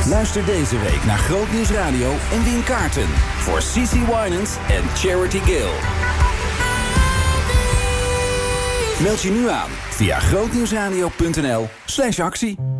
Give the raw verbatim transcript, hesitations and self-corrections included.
Luister deze week naar Grootnieuws Radio en win kaarten voor Cici Winans en Charity Gill. Meld je nu aan via grootnieuwsradio.nl slash actie.